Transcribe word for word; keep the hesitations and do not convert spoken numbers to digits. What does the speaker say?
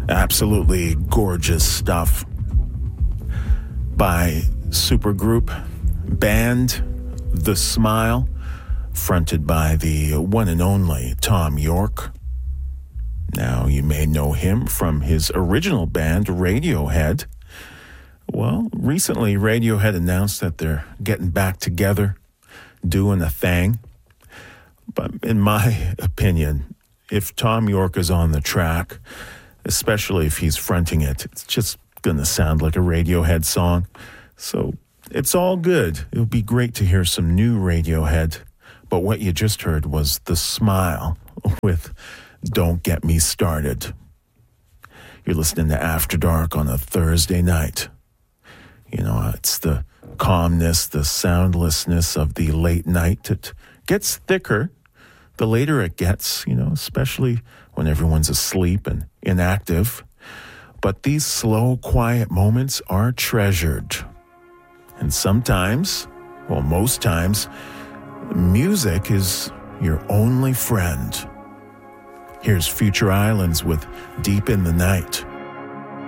Absolutely gorgeous stuff by supergroup band The Smile, fronted by the one and only Thom Yorke. Now, you may know him from his original band, Radiohead. Well, recently, Radiohead announced that they're getting back together, doing a thing. But in my opinion, if Thom Yorke is on the track, especially if he's fronting it, it's just going to sound like a Radiohead song. So it's all good. It would be great to hear some new Radiohead. But what you just heard was The Smile with Don't Get Me Started. You're listening to After Dark on a Thursday night. You know, it's the calmness, the soundlessness of the late night. It gets thicker the later it gets, you know, especially when everyone's asleep and inactive. But these slow, quiet moments are treasured. And sometimes, well, most times, music is your only friend. Here's Future Islands with Deep in the Night.